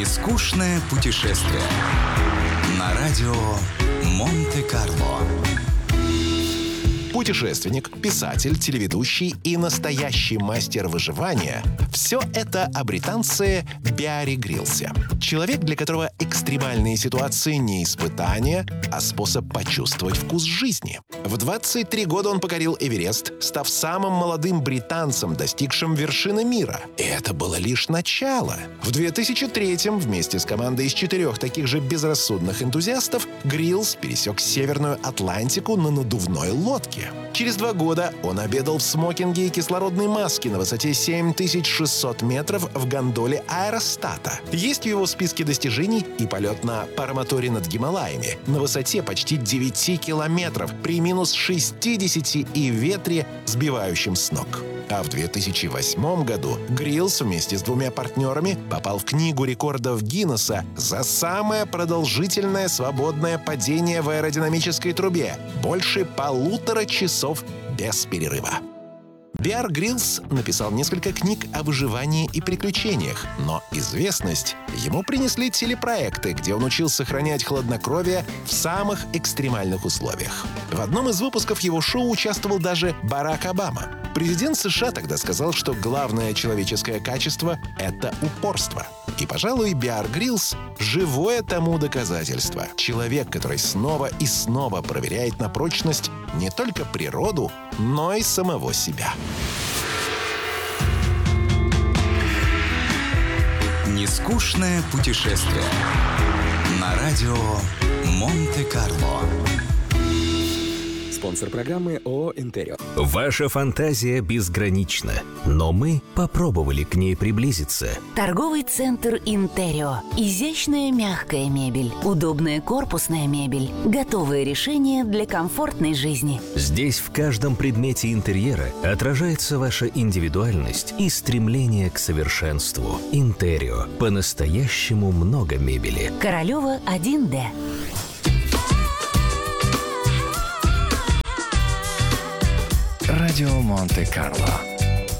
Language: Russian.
Нескучное путешествие на радио Монте-Карло. Путешественник, писатель, телеведущий и настоящий мастер выживания – все это о британце Беаре Гриллсе. Человек, для которого экстремальные ситуации не испытания, а способ почувствовать вкус жизни. В 23 года он покорил Эверест, став самым молодым британцем, достигшим вершины мира. И это было лишь начало. В 2003-м вместе с командой из 4 таких же безрассудных энтузиастов Гриллс пересек Северную Атлантику на надувной лодке. Через 2 года он обедал в смокинге и кислородной маске на высоте 7600 метров в гондоле аэростата. Есть в его списке достижений и полет на паромоторе над Гималаями на высоте почти 9 километров при минус 60 и ветре, сбивающем с ног. А в 2008 году Гриллс вместе с 2 партнерами попал в Книгу рекордов Гиннесса за самое продолжительное свободное падение в аэродинамической трубе – больше 1,5 часов без перерыва. Беар Гриллс написал несколько книг о выживании и приключениях, но известность ему принесли телепроекты, где он учил сохранять хладнокровие в самых экстремальных условиях. В одном из выпусков его шоу участвовал даже Барак Обама. Президент США тогда сказал, что главное человеческое качество — это упорство. И, пожалуй, Беар Гриллс — живое тому доказательство. Человек, который снова и снова проверяет на прочность не только природу, но и самого себя. Нескучное путешествие на радио Монте-Карло. Спонсор программы ООО «Интерио». Ваша фантазия безгранична, но мы попробовали к ней приблизиться. Торговый центр «Интерио». Изящная мягкая мебель, удобная корпусная мебель, готовые решения для комфортной жизни. Здесь в каждом предмете интерьера отражается ваша индивидуальность и стремление к совершенству. «Интерио». По-настоящему много мебели. Королева 1Д. Радио Монте-Карло.